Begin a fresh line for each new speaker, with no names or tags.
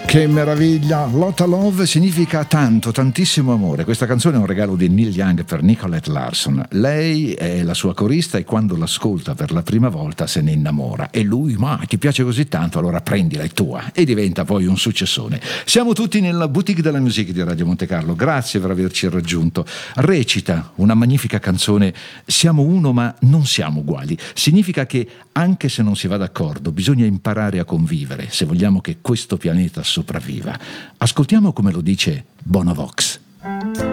Che meraviglia! Lotta Love significa tanto, tantissimo amore. Questa canzone è un regalo di Neil Young per Nicolette Larson. Lei è la sua corista e quando l'ascolta per la prima volta se ne innamora. E lui, ma ti piace così tanto, allora prendila, è tua. E diventa poi un successone. Siamo tutti nella boutique della musica di Radio Monte Carlo. Grazie per averci raggiunto. Recita una magnifica canzone Siamo uno ma non siamo uguali. Significa che anche se non si va d'accordo bisogna imparare a convivere se vogliamo che questo pianeta sopravviva. Ascoltiamo come lo dice Bono Vox.